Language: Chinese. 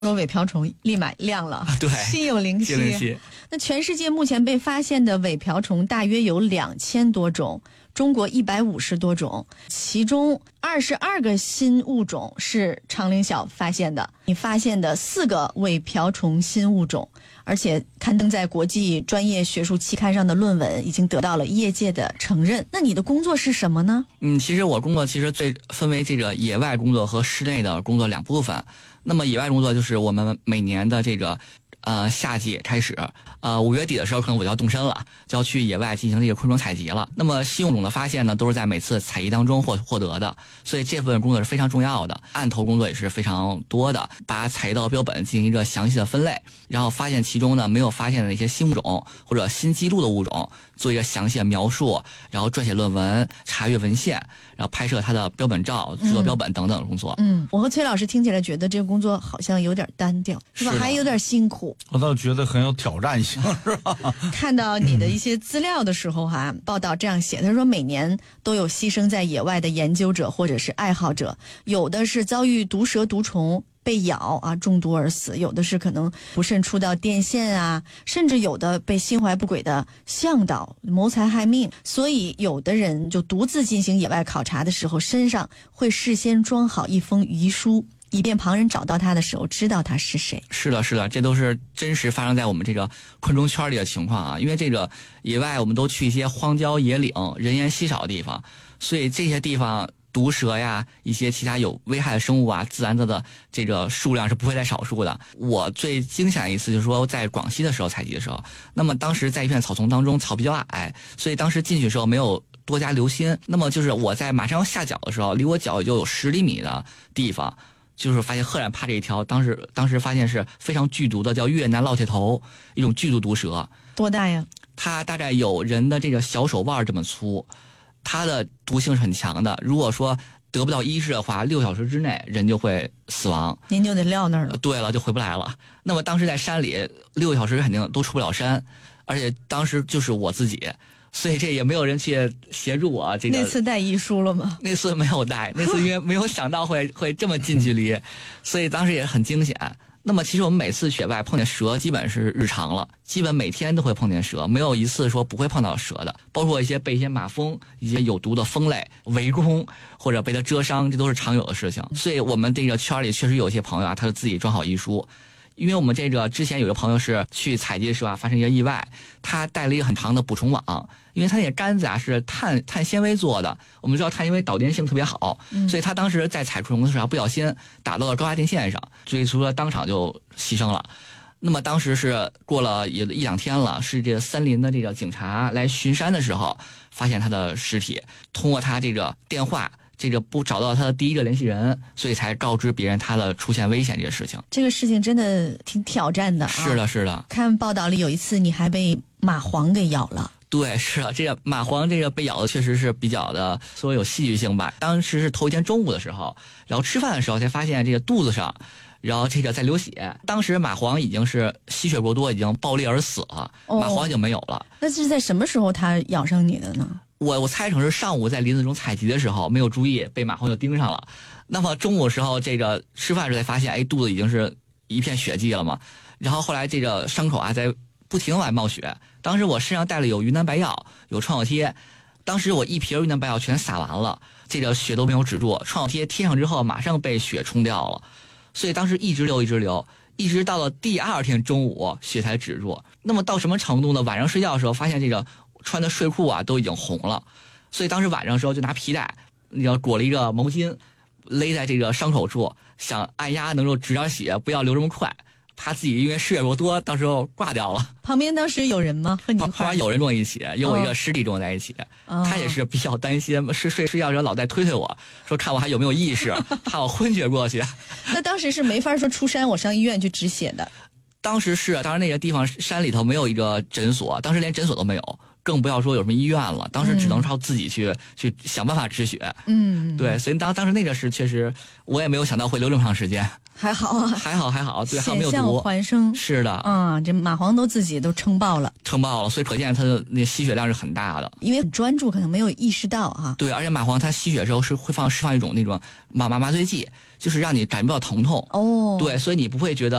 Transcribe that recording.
说伪瓢虫立马亮了， 对， 心有灵犀。那全世界目前被发现的伪瓢虫大约有2000多种，中国150多种，其中22个新物种是常灵晓发现的。你发现的4个伪瓢虫新物种，而且刊登在国际专业学术期刊上的论文已经得到了业界的承认。那你的工作是什么呢？ 其实我工作分为这个野外工作和室内的工作2部分。那么野外工作就是我们每年的这个夏季开始，5月底的时候可能我就要动身了，就要去野外进行这个昆虫采集了。那么新物种的发现呢，都是在每次采集当中获得的，所以这部分工作是非常重要的。案头工作也是非常多的，把采集到的标本进行一个详细的分类，然后发现其中呢没有发现的一些新物种或者新记录的物种，做一个详细的描述，然后撰写论文、查阅文献，然后拍摄它的标本照、制作标本等等的工作。 我和崔老师听起来觉得这个工作好像有点单调，是吧？还有点辛苦。 我倒觉得很有挑战性，是吧？ 看到你的一些资料的时候报道这样写，他说每年都有牺牲在野外的研究者或者是爱好者，有的是遭遇毒蛇毒虫被咬中毒而死，有的是可能不慎触到电线甚至有的被心怀不轨的向导谋财害命。所以有的人就独自进行野外考察的时候，身上会事先装好一封遗书，以便旁人找到他的时候知道他是谁。 是的，这都是真实发生在我们这个昆虫圈里的情况因为这个野外我们都去一些荒郊野岭、人烟稀少的地方，所以这些地方毒蛇呀，一些其他有危害的生物自然的这个数量是不会在少数的。我最惊险的一次就是说在广西的时候采集的时候，那么当时在一片草丛当中，草比较矮，所以当时进去的时候没有多加留心。那么就是我在马上要下脚的时候，离我脚也就有10厘米的地方，就是发现赫然趴着一条，当时发现是非常剧毒的，叫越南烙铁头，一种剧毒毒蛇。 多大呀？ 它大概有人的这个小手腕这么粗，它的毒性是很强的。如果说得不到医治的话，6小时之内人就会死亡。 您就得撂那儿了。 对了，就回不来了。那么当时在山里6个小时肯定都出不了山，而且当时就是我自己。所以这也没有人去协助我。 那次带遗书了吗？ 那次没有带，那次因为没有想到会这么近距离，所以当时也很惊险。那么其实我们每次野外碰见蛇基本是日常了，基本每天都会碰见蛇，没有一次说不会碰到蛇的。包括被一些马蜂、一些有毒的蜂类围攻或者被它蛰伤，这都是常有的事情。所以我们这个圈里确实有一些朋友他是自己装好遗书。因为我们这个之前有个朋友是去采集的时候发生一个意外，他带了一个很长的捕虫网，因为他那个杆子是碳纤维做的，我们知道碳纤维导电性特别好，所以他当时在采虫的时候不小心打到了高压电线上，所以说当场就牺牲了。那么当时是过了也1-2天了，是这个森林的这个警察来巡山的时候发现他的尸体，通过他这个电话不找到他的第一个联系人，所以才告知别人他的出现危险这个事情。 这个事情真的挺挑战的是的。 看报道里有一次你还被蚂蟥给咬了。 对，是这个蚂蟥被咬的确实是比较的说有戏剧性吧。当时是头一天中午的时候，然后吃饭的时候才发现这个肚子上，然后在流血。当时蚂蟥已经是吸血过多，已经爆裂而死了，蚂蟥已经没有了。 那是在什么时候它咬上你的呢？ 我猜成是上午在林子中采集的时候没有注意，被蚂蟥就盯上了。那么中午时候吃饭时才发现，肚子已经是一片血迹了嘛。然后后来伤口在不停往外冒血。当时我身上带了有云南白药，有创可贴，当时我一瓶云南白药全撒完了，血都没有止住，创可贴贴上之后马上被血冲掉了，所以当时一直流，一直到了第2天中午血才止住。那么到什么程度呢？晚上睡觉的时候发现穿的睡裤都已经红了，所以当时晚上的时候就拿皮带裹了一个毛巾勒在伤口处，想按压能够止点血，不要流这么快，怕自己因为失血过多到时候挂掉了。 旁边当时有人吗？和你一块？ 旁边有人跟我一起，有我一个师弟跟我在一起，他也是比较担心，睡觉的时候老在推我，说看我还有没有意识，怕我昏厥过去。 那当时是没法说出山我上医院去止血的。 当时那个地方山里头没有一个诊所，当时连诊所都没有， 更不要说有什么医院了。当时只能靠自己去想办法止血。对，所以当时那个是确实，我也没有想到会留这么长时间。 还好啊， 还好，对，还没有险象毒。 环生。 是的， 这蚂蟥都自己都撑爆了， 所以可见它的那吸血量是很大的。 因为很专注，可能没有意识到哈。 对，而且蚂蟥它吸血的时候是会释放一种那种麻醉剂，就是让你感觉不到疼痛。 哦， 对，所以你不会觉得